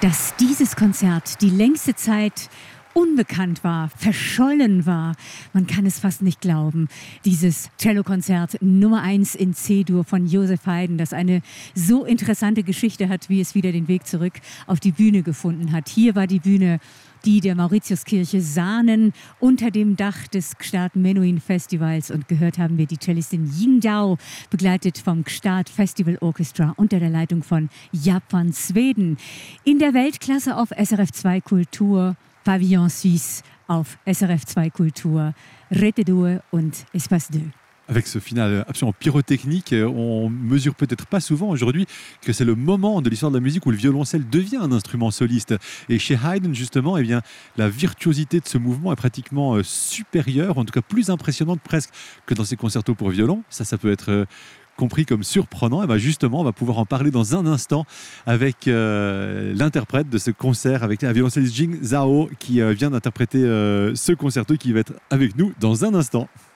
dass dieses Konzert die längste Zeit unbekannt war, verschollen war. Man kann es fast nicht glauben. Dieses Cellokonzert Nummer 1 in C-Dur von Joseph Haydn, das eine so interessante Geschichte hat, wie es wieder den Weg zurück auf die Bühne gefunden hat. Hier war die Bühne die der Mauritiuskirche Saanen unter dem Dach des Gstaad Menuhin Festivals, und gehört haben wir die Cellistin Ying Dao, begleitet vom Gstaad Festival Orchestra unter der Leitung von Jaap van Zweden. In der Weltklasse auf SRF 2 Kultur, Pavillon Suisse auf SRF 2 Kultur, Rete Due und Espace 2. Avec ce final absolument pyrotechnique, on mesure peut-être pas souvent aujourd'hui que c'est le moment de l'histoire de la musique où le violoncelle devient un instrument soliste. Et chez Haydn, justement, eh bien, la virtuosité de ce mouvement est pratiquement supérieure, en tout cas plus impressionnante presque que dans ses concertos pour violon. Ça peut être compris comme surprenant. Et bien justement, on va pouvoir en parler dans un instant avec l'interprète de ce concert, avec la violoncelliste Jing Zhao, qui vient d'interpréter ce concerto qui va être avec nous dans un instant.